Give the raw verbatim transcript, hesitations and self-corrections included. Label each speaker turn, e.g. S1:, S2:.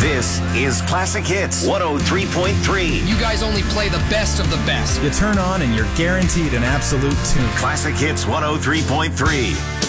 S1: This is Classic Hits one oh three point three.
S2: You guys only play the best of the best.
S3: You turn on and you're guaranteed an absolute tune.
S1: Classic Hits one oh three point three.